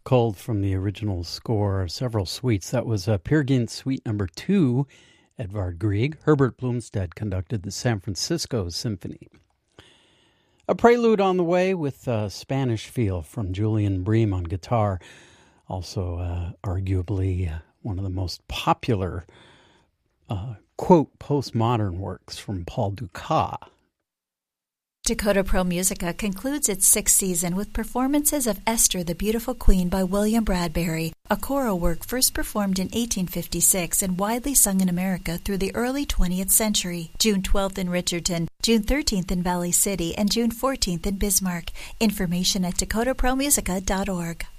culled from the original score, several suites. That was Peer Gynt Suite Number 2, Edvard Grieg. Herbert Blomstedt conducted the San Francisco Symphony. A prelude on the way with Spanish Feel from Julian Bream on guitar. Also, arguably one of the most popular, quote, postmodern works from Paul Dukas. Dakota Pro Musica concludes its sixth season with performances of Esther the Beautiful Queen by William Bradbury, a choral work first performed in 1856 and widely sung in America through the early 20th century. June 12th in Richardson, June 13th in Valley City, and June 14th in Bismarck. Information at dakotapromusica.org.